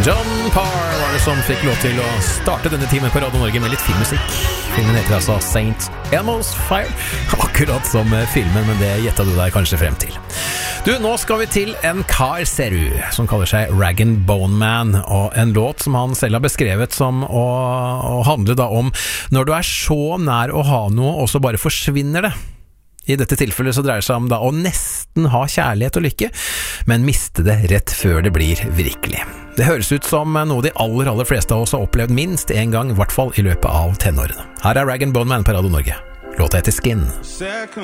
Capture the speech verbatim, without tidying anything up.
John Parr var det som fikk lov til å starte denne timen på Radio Norge med litt filmmusikk. Filmen heter altså Saint Elmo's Fire, akkurat som filmen, men det gjettet du deg kanskje frem til. Du, nå skal vi til en kar, ser du, som kaller seg Rag and Bone Man, og en låt som han selv har beskrevet som å, å handle da om når du er så nær å ha noe, og så bare forsvinner det. I dette tilfellet så dreier det seg om da å nesten ha kjærlighet og lykke, men miste det rett før det blir virkelig. Det høres ut som noe de aller, aller fleste av oss har opplevd minst en gang, i hvert fall i løpet av tenårene. Her er Rag and Bone Man på Radio Norge. Låta heter Skin.